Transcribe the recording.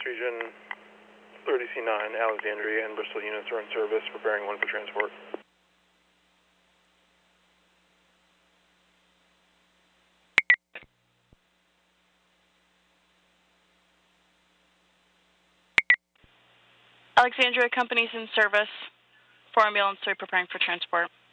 Region 30C9, Alexandria and Bristol units are in service, preparing one for transport. Alexandria company's in service. 4 ambulance 3 preparing for transport.